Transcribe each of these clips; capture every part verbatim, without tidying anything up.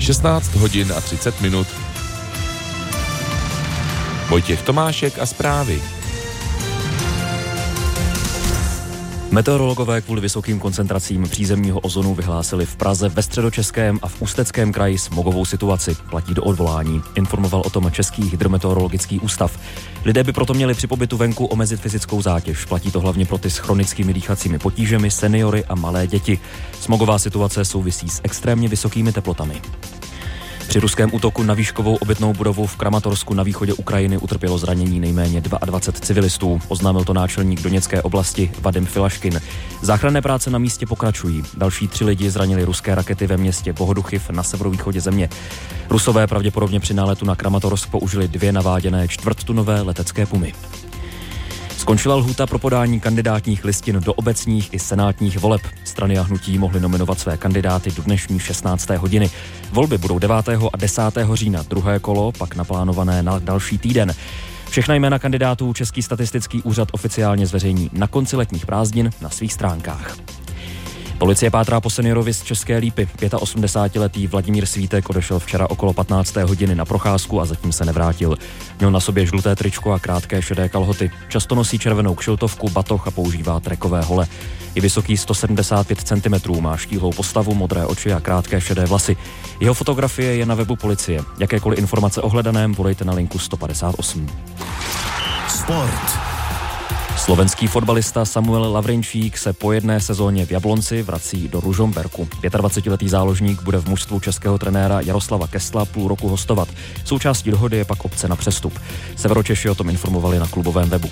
šestnáct hodin a třicet minut. Vojtěch Tomášek a zprávy. Meteorologové kvůli vysokým koncentracím přízemního ozonu vyhlásili v Praze, ve Středočeském a v Ústeckém kraji smogovou situaci. Platí do odvolání. Informoval o tom Český hydrometeorologický ústav. Lidé by proto měli při pobytu venku omezit fyzickou zátěž. Platí to hlavně pro ty s chronickými dýchacími potížemi, seniory a malé děti. Smogová situace souvisí s extrémně vysokými teplotami. Při ruském útoku na výškovou obytnou budovu v Kramatorsku na východě Ukrajiny utrpělo zranění nejméně dvacet dva civilistů. Oznámil to náčelník Doněcké oblasti Vadim Filaškin. Záchranné práce na místě pokračují. Další tři lidi zranili ruské rakety ve městě Bohoduchiv na severovýchodě země. Rusové pravděpodobně při náletu na Kramatorsk použili dvě naváděné čtvrttunové letecké pumy. Skončila lhůta pro podání kandidátních listin do obecních i senátních voleb. Strany a hnutí mohly nominovat své kandidáty do dnešní šestnácté hodiny. Volby budou devátého a desátého října, druhé kolo pak naplánované na další týden. Všechna jména kandidátů Český statistický úřad oficiálně zveřejní na konci letních prázdnin na svých stránkách. Policie pátrá po seniorovi z České Lípy. osmdesátiletý Vladimír Svítek odešel včera okolo patnácté hodiny na procházku a zatím se nevrátil. Měl na sobě žluté tričko a krátké šedé kalhoty. Často nosí červenou kšiltovku, batoh a používá trekové hole. Je vysoký sto sedmdesát pět centimetrů, má štíhlou postavu, modré oči a krátké šedé vlasy. Jeho fotografie je na webu policie. Jakékoliv informace o hledaném volejte na linku sto padesát osm. Sport. Slovenský fotbalista Samuel Lavrinčík se po jedné sezóně v Jablonci vrací do Ružomberku. dvacetipětiletý záložník bude v mužstvu českého trenéra Jaroslava Kestla půl roku hostovat. Součástí dohody je pak opce na přestup. Severočeši o tom informovali na klubovém webu.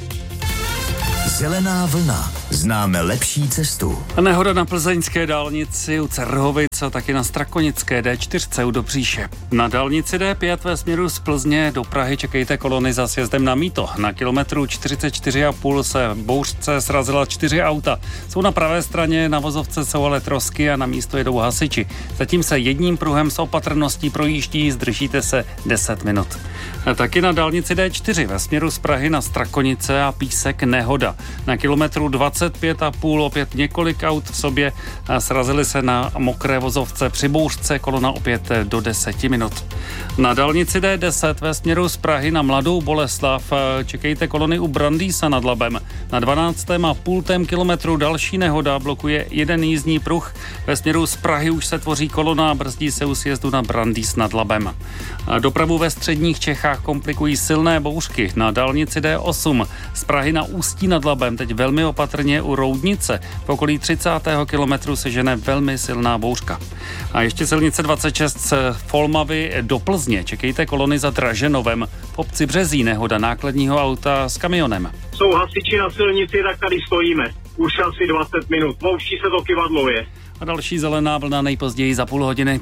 Zelená vlna. Známe lepší cestu. Nehoda na plzeňské dálnici u Cerhovic a taky na strakonické dé čtyři u Dobříše. Na dálnici dé pět ve směru z Plzně do Prahy čekejte kolony za sjezdem na Mýto. Na kilometru čtyřicet čtyři a půl se v bouřce srazila čtyři auta. Jsou na pravé straně, na vozovce jsou ale trosky a na místo jedou hasiči. Zatím se jedním pruhem s opatrností projíždí, zdržíte se deset minut. A taky na dálnici dé čtyři ve směru z Prahy na Strakonice a Písek nehoda. Na kilometru dvacet pět a půl opět několik aut v sobě srazily se na mokré vozovce při bouřce, kolona opět do deseti minut. Na dálnici dé deset ve směru z Prahy na Mladou Boleslav čekejte kolony u Brandýsa nad Labem. Na dvanáctém a půltém kilometru další nehoda, blokuje jeden jízdní pruh. Ve směru z Prahy už se tvoří kolona a brzdí se u sjezdu na Brandýs nad Labem. Dopravu ve středních Čechách komplikují silné bouřky. Na dálnici dé osm z Prahy na Ústí nad Labem teď velmi opatrně u Roudnice. V okolí třicátého kilometru se žene velmi silná bouřka. A ještě silnice dvacet šest z Folmavy do Plzně. Čekejte kolony za Draženovem. V obci Březí nehoda nákladního auta s kamionem. Jsou hasiči na silnici, tak tady stojíme. Už asi dvacet minut. Pouští se to kyvadlově. A další zelená vlna nejpozději za půl hodiny.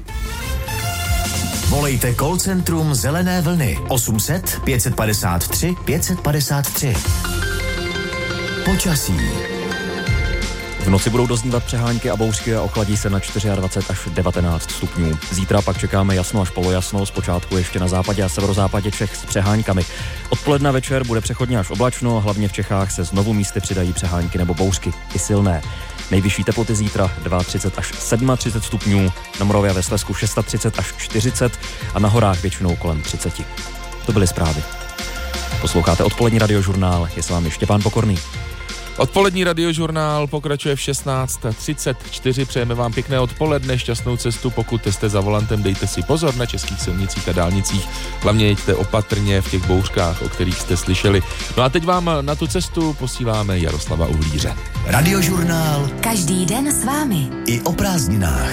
Volejte call centrum Zelené vlny osm set pět padesát tři pět padesát tři. Počasí. V noci budou doznívat přehánky a bouřky a ochladí se na dvacet čtyři až devatenáct stupňů. Zítra pak čekáme jasno až polojasno, zpočátku ještě na západě a severozápadě Čech s přeháňkami. Odpoledne večer bude přechodně až oblačno, hlavně v Čechách se znovu místy přidají přehánky nebo bouřky, i silné. Nejvyšší teploty zítra třicet dva až třicet sedm stupňů, na Moravě a ve Slezsku třicet šest až čtyřicet a na horách většinou kolem třicet. To byly zprávy. Posloucháte odpolední radiožurnál, je s vámi Štěpán Pokorný. Odpolední radiožurnál pokračuje v šestnáct třicet čtyři. Přejeme vám pěkné odpoledne, šťastnou cestu. Pokud jste za volantem, dejte si pozor na českých silnicích a dálnicích. Hlavně jeďte opatrně v těch bouřkách, o kterých jste slyšeli. No a teď vám na tu cestu posíláme Jaroslava Uhlíře. Radiožurnál. Každý den s vámi. I o prázdninách.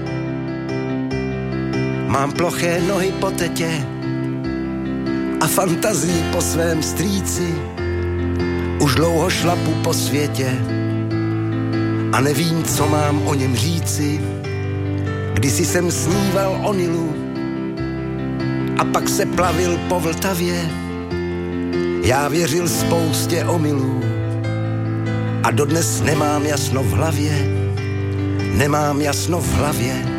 Mám ploché nohy po tetě a fantazii po svém strýci. Už dlouho šlapu po světě a nevím, co mám o něm říci. Kdysi jsem sníval o Nilu a pak se plavil po Vltavě. Já věřil spoustě omylů a dodnes nemám jasno v hlavě. Nemám jasno v hlavě.